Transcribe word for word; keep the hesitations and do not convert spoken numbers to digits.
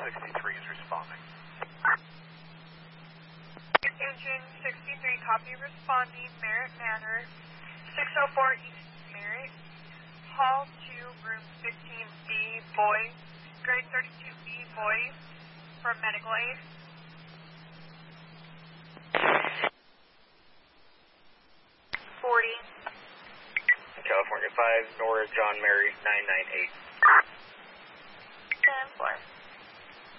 sixty-three is responding. Engine sixty-three, copy responding, Merritt Manor, six oh four East Merritt, Hall two, room fifteen B, boys, grade thirty-two B, boys, for medical aid. forty. California five, Nora John Mary nine nine eight. ten four.